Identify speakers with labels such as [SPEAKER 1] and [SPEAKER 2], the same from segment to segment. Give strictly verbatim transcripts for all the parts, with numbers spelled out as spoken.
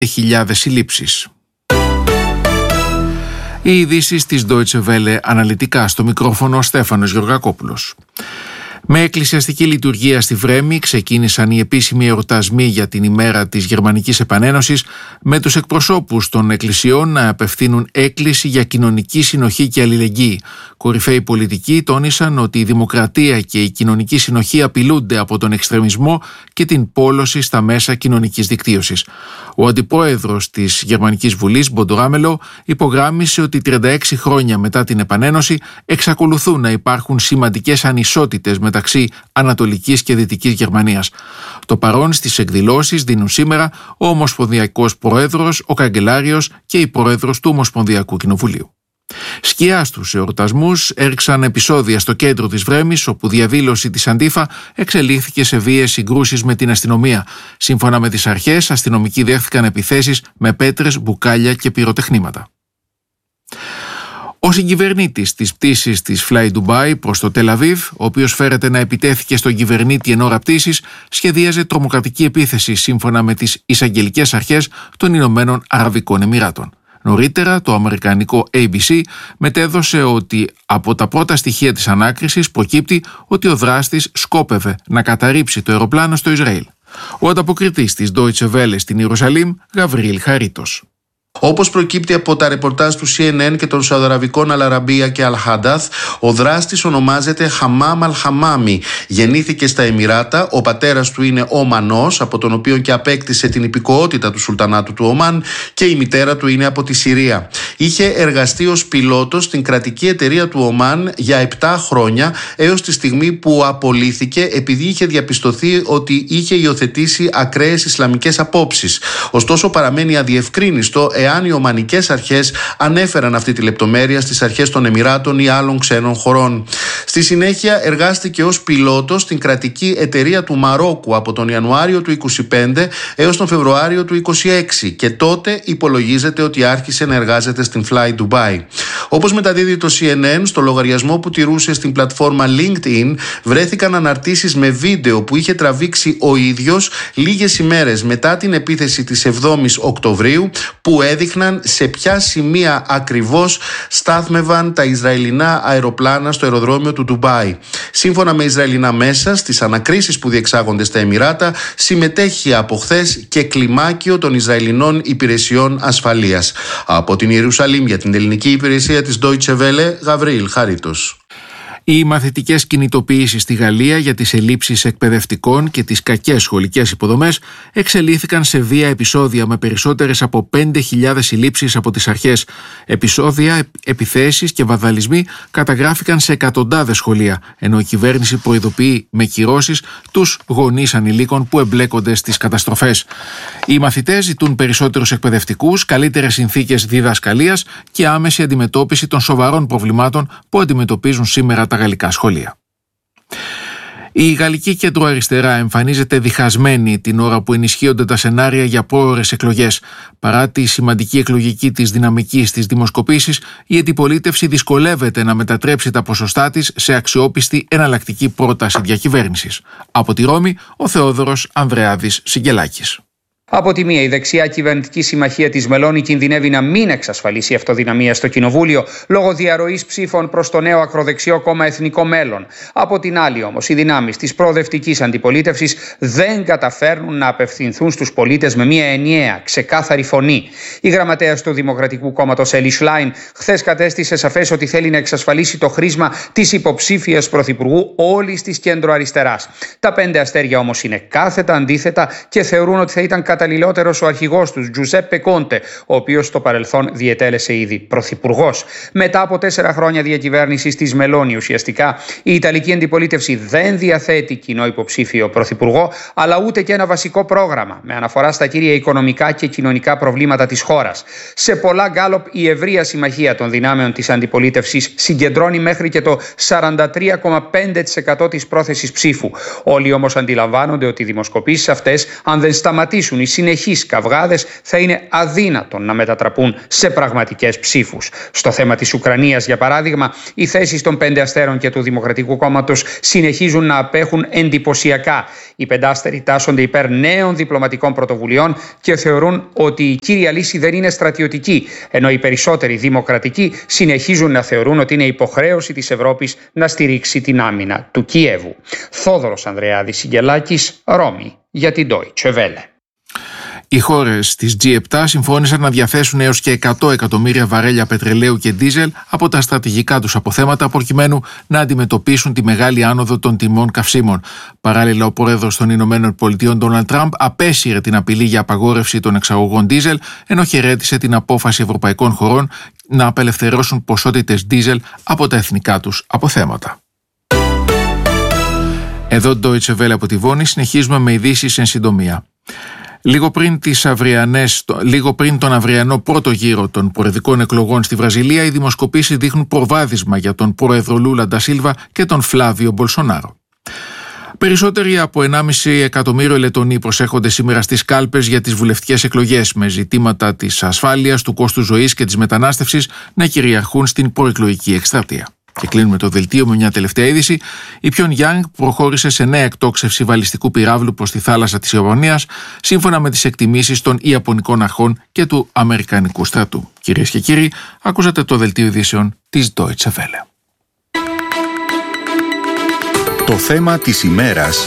[SPEAKER 1] χιλιάδες συλλήψεις. Οι ειδήσεις της Deutsche Welle αναλυτικά, στο μικρόφωνο ο Στέφανος Γεωργακόπουλος. Με εκκλησιαστική λειτουργία στη Βρέμη ξεκίνησαν οι επίσημοι εορτασμοί για την ημέρα της Γερμανικής Επανένωσης, με τους εκπροσώπους των εκκλησιών να απευθύνουν έκκληση για κοινωνική συνοχή και αλληλεγγύη. Κορυφαίοι πολιτικοί τόνισαν ότι η δημοκρατία και η κοινωνική συνοχή απειλούνται από τον εξτρεμισμό και την πόλωση στα μέσα κοινωνικής δικτύωσης. Ο αντιπρόεδρος της Γερμανικής Βουλής, Μπόντο Ράμελο, υπογράμμισε ότι τριάντα έξι χρόνια μετά την Επανένωση εξακολουθούν να υπάρχουν σημαντικές ανισότητες μεταξύ Ανατολικής και Δυτικής Γερμανίας. Το παρόν στις εκδηλώσεις δίνουν σήμερα ο Ομοσπονδιακός Πρόεδρος, ο Καγκελάριος και η Πρόεδρος του Ομοσπονδιακού Κοινοβουλίου. Σκιά στους εορτασμούς έριξαν επεισόδια στο κέντρο της Βρέμης, όπου διαδήλωση της Αντίφα εξελίχθηκε σε βίαιες συγκρούσεις με την αστυνομία. Σύμφωνα με τις αρχές, αστυνομικοί δέχθηκαν επιθέσεις με πέτρες, μπουκάλια και πυροτεχνήματα. Ο συγκυβερνήτης της πτήσης της Fly Dubai προς το Τελ Αβίβ, ο οποίος φέρεται να επιτέθηκε στον κυβερνήτη εν ώρα πτήσης, σχεδίαζε τρομοκρατική επίθεση σύμφωνα με τις εισαγγελικές αρχές των Ηνωμένων Αραβικών Εμιράτων. Νωρίτερα, το αμερικανικό έι μπι σι μετέδωσε ότι από τα πρώτα στοιχεία της ανάκρισης προκύπτει ότι ο δράστης σκόπευε να καταρρίψει το αεροπλάνο στο Ισραήλ. Ο ανταποκριτής της Deutsche Welle στην Ιερουσαλήμ, Γαβριήλ Χαρίτος.
[SPEAKER 2] Όπως προκύπτει από τα ρεπορτάζ του σι εν εν και των Σαουδαραβικών Αλ-Αραμπία και Αλ-Χαντάθ, ο δράστης ονομάζεται Χαμάμ Αλ-Χαμάμι. Γεννήθηκε στα Εμιράτα, ο πατέρας του είναι Ομανός, από τον οποίο και απέκτησε την υπηκοότητα του Σουλτανάτου του Ομάν, και η μητέρα του είναι από τη Συρία. Είχε εργαστεί ως πιλότος στην κρατική εταιρεία του Ομάν για επτά χρόνια, έως τη στιγμή που απολύθηκε επειδή είχε διαπιστωθεί ότι είχε υιοθετήσει ακραίες ισλαμικές απόψεις. Ωστόσο, παραμένει αδιευκρίνιστο εάν οι ομανικές αρχές ανέφεραν αυτή τη λεπτομέρεια στις αρχές των Εμιράτων ή άλλων ξένων χωρών. Στη συνέχεια εργάστηκε ως πιλότος στην κρατική εταιρεία του Μαρόκου από τον Ιανουάριο του είκοσι πέντε έως τον Φεβρουάριο του είκοσι έξι, και τότε υπολογίζεται ότι άρχισε να εργάζεται στην Fly Dubai. Όπως μεταδίδει το σι εν εν, στο λογαριασμό που τηρούσε στην πλατφόρμα LinkedIn βρέθηκαν αναρτήσεις με βίντεο που είχε τραβήξει ο ίδιος λίγες ημέρες μετά την επίθεση της εβδόμης Οκτωβρίου, που έδειχναν σε ποια σημεία ακριβώς στάθμευαν τα Ισραηλινά αεροπλάνα στο αεροδρόμιο του Ντουμπάι. Σύμφωνα με Ισραηλινά μέσα, στις ανακρίσεις που διεξάγονται στα Εμιράτα συμμετέχει από χθες και κλιμάκιο των Ισραηλινών υπηρεσιών ασφαλείας. Από την Ιερουσαλήμ για την ελληνική υπηρεσία της Deutsche Welle, Γαβριήλ Χαρίτος.
[SPEAKER 1] Οι μαθητικές κινητοποιήσεις στη Γαλλία για τις ελλείψεις εκπαιδευτικών και τις κακές σχολικές υποδομές εξελίχθηκαν σε βία επεισόδια με περισσότερες από πέντε χιλιάδες συλλήψεις από τις αρχές. Επεισόδια, επιθέσεις και βανδαλισμοί καταγράφηκαν σε εκατοντάδες σχολεία, ενώ η κυβέρνηση προειδοποιεί με κυρώσεις τους γονείς ανηλίκων που εμπλέκονται στις καταστροφές. Οι μαθητές ζητούν περισσότερους εκπαιδευτικούς, καλύτερες συνθήκες διδασκαλίας και άμεση αντιμετώπιση των σοβαρών προβλημάτων που αντιμετωπίζουν σήμερα τα γαλλικά σχολεία. Η γαλλική κεντροαριστερά εμφανίζεται διχασμένη την ώρα που ενισχύονται τα σενάρια για πρόωρες εκλογές. Παρά τη σημαντική εκλογική της δυναμική στις δημοσκοπήσεις, η αντιπολίτευση δυσκολεύεται να μετατρέψει τα ποσοστά της σε αξιόπιστη εναλλακτική πρόταση διακυβέρνησης. Από τη Ρώμη, ο Θεόδωρος Ανδρεάδης Σιγκελάκης.
[SPEAKER 3] Από τη μία, η δεξιά κυβερνητική συμμαχία της Μελώνη κινδυνεύει να μην εξασφαλίσει αυτοδυναμία στο Κοινοβούλιο λόγω διαρροής ψήφων προς το νέο ακροδεξιό κόμμα Εθνικό Μέλλον. Από την άλλη, όμως, οι δυνάμεις της προοδευτικής αντιπολίτευσης δεν καταφέρνουν να απευθυνθούν στους πολίτες με μια ενιαία, ξεκάθαρη φωνή. Η γραμματέας του Δημοκρατικού Κόμματος Έλλη Σλάιν χθες κατέστησε σαφές ότι θέλει να εξασφαλίσει το χρήσμα της υποψήφιας πρωθυπουργού όλης της κέντρο-αριστεράς. Τα πέντε αστέρια όμως είναι κάθετα αντίθετα και θεωρούν ότι θα ήταν καταλληλότερος ο αρχηγός τους, Τζουζέπε Κόντε, ο οποίος στο παρελθόν διετέλεσε ήδη πρωθυπουργός. Μετά από τέσσερα χρόνια διακυβέρνησης της Μελώνη, ουσιαστικά η Ιταλική αντιπολίτευση δεν διαθέτει κοινό υποψήφιο πρωθυπουργό, αλλά ούτε και ένα βασικό πρόγραμμα με αναφορά στα κύρια οικονομικά και κοινωνικά προβλήματα της χώρας. Σε πολλά γκάλοπ, η ευρεία συμμαχία των δυνάμεων της αντιπολίτευσης συγκεντρώνει μέχρι και το σαράντα τρία κόμμα πέντε τοις εκατό της πρόθεσης ψήφου. Όλοι όμως αντιλαμβάνονται ότι οι δημοσκοπήσεις αυτές, αν δεν σταματήσουν ή συνεχείς καυγάδες θα είναι αδύνατον να μετατραπούν σε πραγματικές ψήφους. Στο θέμα της Ουκρανίας, για παράδειγμα, οι θέσεις των Πέντε Αστέρων και του Δημοκρατικού Κόμματος συνεχίζουν να απέχουν εντυπωσιακά. Οι πεντάστεροι τάσσονται υπέρ νέων διπλωματικών πρωτοβουλειών και θεωρούν ότι η κύρια λύση δεν είναι στρατιωτική, ενώ οι περισσότεροι δημοκρατικοί συνεχίζουν να θεωρούν ότι είναι υποχρέωση της Ευρώπης να στηρίξει την άμυνα του Κιέβου. Θόδωρος Ανδρεάδης Συγγελάκης, Ρώμη, για την Deutsche Welle.
[SPEAKER 1] Οι χώρες της τζι επτά συμφώνησαν να διαθέσουν έως και εκατό εκατομμύρια βαρέλια πετρελαίου και ντίζελ από τα στρατηγικά τους αποθέματα προκειμένου να αντιμετωπίσουν τη μεγάλη άνοδο των τιμών καυσίμων. Παράλληλα, ο πρόεδρος των Ηνωμένων Πολιτειών Ντόναλντ Τραμπ απέσυρε την απειλή για απαγόρευση των εξαγωγών ντίζελ, ενώ χαιρέτησε την απόφαση ευρωπαϊκών χωρών να απελευθερώσουν ποσότητες ντίζελ από τα εθνικά τους αποθέματα. Εδώ Deutsche Welle από τη Βόνη, συνεχίζουμε με ειδήσεις εν συντομία. Λίγο πριν, τις αυριανές, λίγο πριν τον αυριανό πρώτο γύρο των προεδρικών εκλογών στη Βραζιλία, οι δημοσκοπήσεις δείχνουν προβάδισμα για τον πρόεδρο Λούλα ντα Σίλβα και τον Φλάβιο Μπολσονάρο. Περισσότεροι από ενάμιση εκατομμύριο Λετονοί προσέχονται σήμερα στις κάλπες για τις βουλευτικές εκλογές, με ζητήματα της ασφάλειας, του κόστου ζωής και της μετανάστευσης να κυριαρχούν στην προεκλογική εκστρατεία. Και κλείνουμε το δελτίο με μια τελευταία είδηση. Η Πιονγκιάνγκ προχώρησε σε νέα εκτόξευση βαλιστικού πυράβλου προς τη θάλασσα της Ιαπωνίας, σύμφωνα με τις εκτιμήσεις των Ιαπωνικών αρχών και του Αμερικανικού στρατού. Κυρίες και κύριοι, ακούσατε το δελτίο ειδήσεων της Deutsche Welle.
[SPEAKER 4] Το θέμα της ημέρας.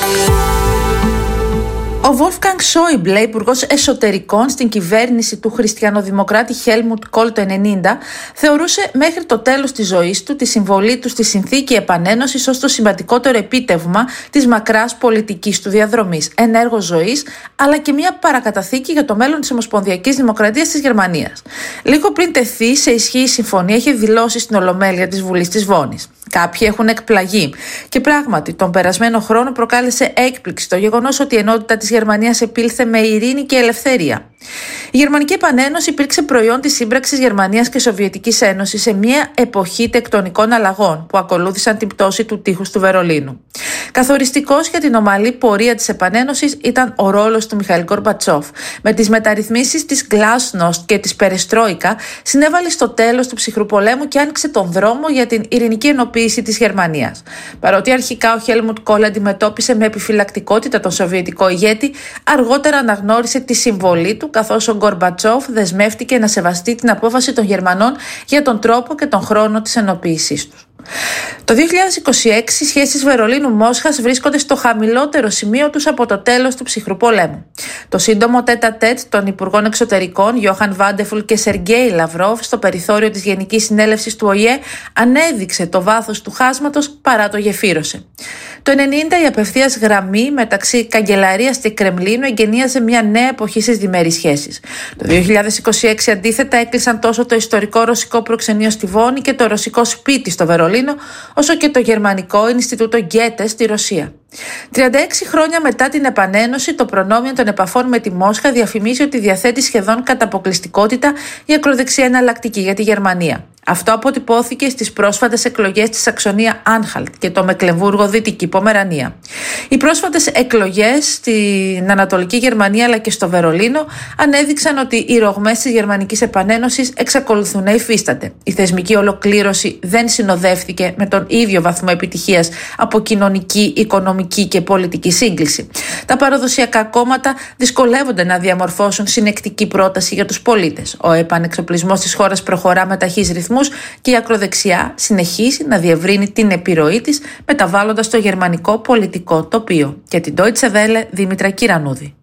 [SPEAKER 5] Ο Wolfgang Schäuble, υπουργός εσωτερικών στην κυβέρνηση του χριστιανοδημοκράτη Helmut Kohl το ενενήντα, θεωρούσε μέχρι το τέλος της ζωής του τη συμβολή του στη συνθήκη επανένωσης ως το σημαντικότερο επίτευγμα της μακράς πολιτικής του διαδρομής. Ένα έργο ζωής, αλλά και μια παρακαταθήκη για το μέλλον της Ομοσπονδιακής Δημοκρατίας της Γερμανίας. Λίγο πριν τεθεί σε ισχύ η συμφωνία, είχε δηλώσει στην Ολομέλεια της Βουλής της Βόνης. Κάποιοι έχουν εκπλαγεί. Και πράγματι, τον περασμένο χρόνο προκάλεσε έκπληξη το γεγονός ότι η ενότητα της Γερμανίας επήλθε με ειρήνη και ελευθερία. Η Γερμανική Επανένωση υπήρξε προϊόν της σύμπραξης Γερμανίας και Σοβιετικής Ένωσης σε μια εποχή τεκτονικών αλλαγών που ακολούθησαν την πτώση του τείχους του Βερολίνου. Καθοριστικός για την ομαλή πορεία της Επανένωσης ήταν ο ρόλος του Μιχαήλ Γκορμπατσόφ. Με τις μεταρρυθμίσεις της Glasnost και της Περεστρόικα συνέβαλε στο τέλος του ψυχρού πολέμου και άνοιξε τον δρόμο για την ειρηνική ενοποίηση της Γερμανίας. Παρότι αρχικά ο Χέλμουντ Κόλ αντιμετώπισε με επιφυλακτικότητα τον Σοβιετικό ηγέτη, αργότερα αναγνώρισε τη συμβολή του, καθώς ο Γκορμπατσόφ δεσμεύτηκε να σεβαστεί την απόφαση των Γερμανών για τον τρόπο και τον χρόνο της ενοποίησής τους. Το δύο χιλιάδες είκοσι έξι οι σχέσεις Βερολίνου-Μόσχας βρίσκονται στο χαμηλότερο σημείο τους από το τέλος του ψυχρού πολέμου. Το σύντομο τέτα-τέτ των Υπουργών Εξωτερικών Γιόχαν Βάντεφουλ και Σεργέη Λαυρόβ στο περιθώριο της Γενικής Συνέλευσης του Ο Η Ε ανέδειξε το βάθος του χάσματος παρά το γεφύρωσε. Το ενενήντα η απευθείας γραμμή μεταξύ Καγκελαρίας και Κρεμλίνου εγκαινίαζε μια νέα εποχή στις διμερείς σχέσεις. Το δύο χιλιάδες είκοσι έξι αντίθετα έκλεισαν τόσο το ιστορικό ρωσικό προξενείο στη Βόνη και το ρωσικό σπίτι στο Βερολίνο, όσο και το γερμανικό Ινστιτούτο Γκέτε στη Ρωσία. τριάντα έξι χρόνια μετά την επανένωση, το προνόμιο των επαφών με τη Μόσχα διαφημίζει ότι διαθέτει σχεδόν κατά αποκλειστικότητα η ακροδεξιά εναλλακτική για τη Γερμανία. Αυτό αποτυπώθηκε στις πρόσφατες εκλογές στη Σαξονία Άνχαλτ και το Μεκλεμβούργο Δυτική Πομερανία. Οι πρόσφατες εκλογές στην Ανατολική Γερμανία αλλά και στο Βερολίνο ανέδειξαν ότι οι ρογμές της Γερμανικής Επανένωσης εξακολουθούν να υφίστανται. Η θεσμική ολοκλήρωση δεν συνοδεύτηκε με τον ίδιο βαθμό επιτυχίας από κοινωνική, οικονομική και πολιτική σύγκληση. Τα παραδοσιακά κόμματα δυσκολεύονται να διαμορφώσουν συνεκτική πρόταση για τους πολίτες. Ο επανεξοπλισμός της χώρας προχωρά με ταχύς ρυθμούς και η ακροδεξιά συνεχίζει να διευρύνει την επιρροή της, μεταβάλλοντας το γερμανικό πολιτικό τοπίο. Και την Deutsche Welle, Δήμητρα Κυρανούδη.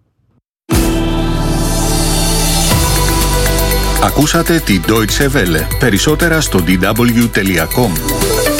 [SPEAKER 4] Ακούσατε την Deutsche Welle. Περισσότερα στο ντι ντάμπλιου τελεία κομ.